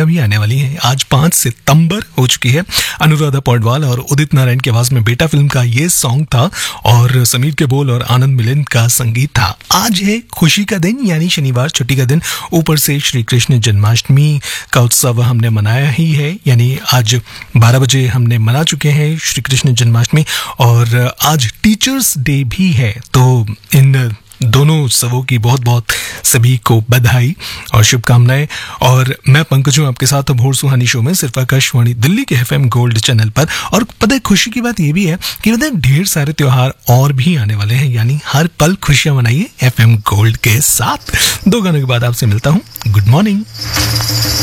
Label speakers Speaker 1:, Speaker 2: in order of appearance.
Speaker 1: भी आने वाली है। आज 5 सितंबर हो चुकी है। अनुराधा पौडवाल और उदित नारायण की आवाज में बेटा फिल्म का ये सॉन्ग था और समीर के बोल और आनंद मिलिंद का संगीत था। आज है खुशी का दिन, यानी शनिवार, छुट्टी का दिन। ऊपर से श्री कृष्ण जन्माष्टमी का उत्सव हमने मनाया ही है, यानी आज 12 बजे हमने मना चुके हैं श्री कृष्ण जन्माष्टमी, और आज टीचर्स डे भी है। तो इन दोनों उत्सवों की बहुत बहुत सभी को बधाई और शुभकामनाएं। और मैं पंकज हूं आपके साथ भोर सुहानी शो में, सिर्फ आकाशवाणी दिल्ली के FM गोल्ड चैनल पर। और पता है खुशी की बात ये भी है कि पता है ढेर सारे त्योहार और भी आने वाले हैं, यानी हर पल खुशियां मनाइए FM गोल्ड के साथ। 2 गानों के बाद आपसे मिलता हूं। Good morning.